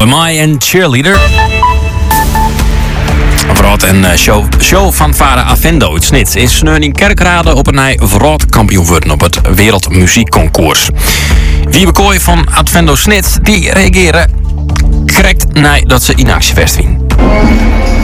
Boy Mai en Cheerleader. Vroad en show van vader Avendo. Het snit is in Kerkrade op een vroad kampioen worden op het Wereldmuziekconcours. Wie bekooi van Avendo Snit die reageren correct dat ze in actie vast